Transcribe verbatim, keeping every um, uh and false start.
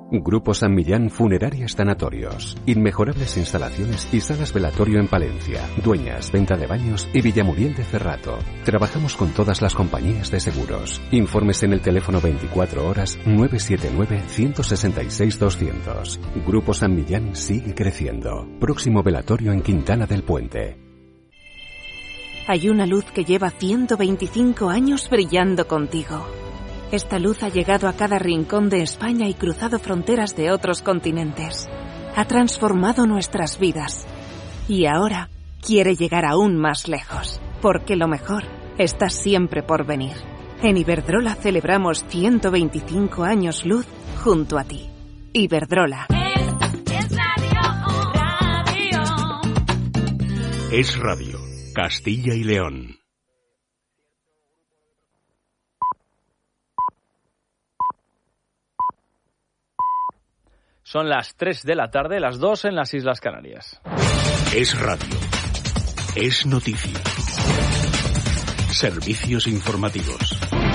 Grupo San Millán Funerarias Tanatorios. Inmejorables instalaciones y salas velatorio en Palencia, Dueñas, Venta de Baños y Villamuriel de Cerrato. Trabajamos con todas las compañías de seguros. Informes en el teléfono veinticuatro horas nueve siete nueve, uno seis seis, doscientos. Grupo San Millán sigue creciendo. Próximo velatorio en Quintana del Puente. Hay una luz que lleva ciento veinticinco años brillando contigo. Esta luz ha llegado a cada rincón de España y cruzado fronteras de otros continentes. Ha transformado nuestras vidas. Y ahora quiere llegar aún más lejos, porque lo mejor está siempre por venir. En Iberdrola celebramos ciento veinticinco años luz junto a ti. Iberdrola. Es, es radio, radio. Es radio. Castilla y León. Son las tres de la tarde, las dos en las Islas Canarias. Es radio. Es noticia. Servicios informativos.